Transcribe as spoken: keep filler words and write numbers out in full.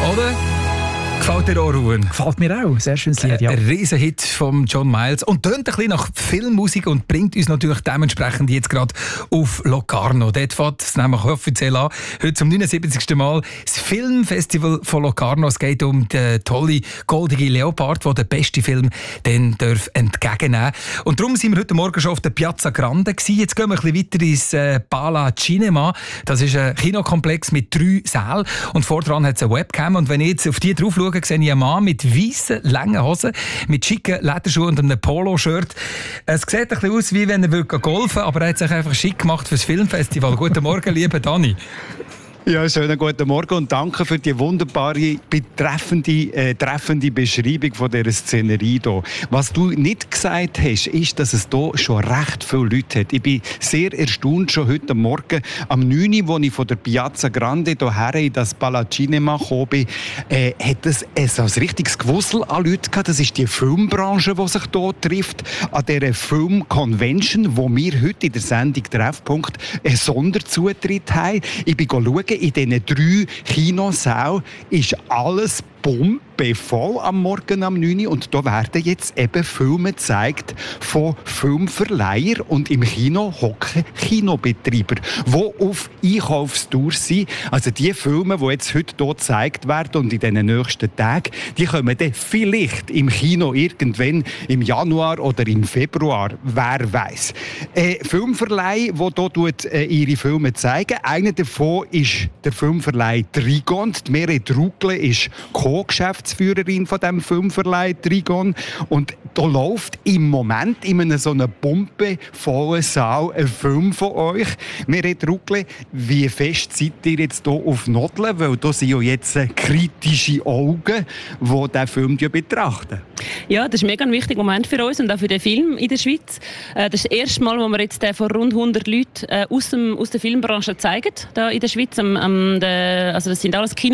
Oder? Gefällt dir auch, Ruhen? Gefällt mir auch. Sehr schönes Lied, ja. Ein Riesenhit von John Miles. Und tönt ein bisschen nach Filmmusik und bringt uns natürlich dementsprechend jetzt gerade auf Locarno. Dort fängt es nämlich offiziell an. Heute zum neunundsiebzigsten Mal das Filmfestival von Locarno. Es geht um den tollen goldigen Leopard, der den besten Film dann darf entgegennehmen darf. Und darum sind wir heute Morgen schon auf der Piazza Grande gewesen. Jetzt gehen wir ein bisschen weiter ins äh, Pala Cinema. Das ist ein Kinokomplex mit drei Sälen. Und vordran hat es eine Webcam. Und wenn ich jetzt auf die drauf schaue, sehe ich einen Mann mit weißen, langen Hosen, mit schicken Lederschuhen und einem Polo-Shirt. Es sieht ein bisschen aus, wie wenn er golfen würde, aber er hat sich einfach schick gemacht für das Filmfestival. Guten Morgen, lieber Dani. Ja, schönen guten Morgen und danke für die wunderbare, betreffende, äh, treffende Beschreibung von dieser Szenerie hier. Was du nicht gesagt hast, ist, dass es hier schon recht viele Leute hat. Ich bin sehr erstaunt, schon heute Morgen am neun Uhr, als ich von der Piazza Grande hierher in das Pala Cinema gekommen bin, äh, hat es äh, so ein richtiges Gewusel an Leuten gehabt. Das ist die Filmbranche, die sich hier trifft, an dieser Film-Convention, wo wir heute in der Sendung Treffpunkt einen Sonderzutritt haben. Ich bin schauen, in diesen drei Kinosälen ist alles bombenvoll am Morgen am neun Uhr. Und da werden jetzt eben Filme gezeigt von Filmverleihern und im Kino hocken Kinobetreiber, die auf Einkaufstour sind. Also die Filme, die jetzt heute hier gezeigt werden und in den nächsten Tagen, die kommen dann vielleicht im Kino irgendwann im Januar oder im Februar, wer weiß. Äh, Filmverleih, die hier äh, ihre Filme zeigen. Einer davon ist der Filmverleih Trigon. Die Meret Rugle ist Co-Geschäftsführerin von diesem Filmverleih Trigon. Und da läuft im Moment in einem so einem bombenvollen Saal ein Film von euch. Meret Rugle, wie fest seid ihr jetzt hier auf Nodeln? Weil da sind ja jetzt kritische Augen, die diesen Film betrachten. Ja, das ist mega ein wichtiger Moment für uns und auch für den Film in der Schweiz. Das ist das erste Mal, wo wir jetzt vor rund hundert Leuten aus, dem, aus der Filmbranche zeigen, da in der Schweiz. Also das sind alles Kino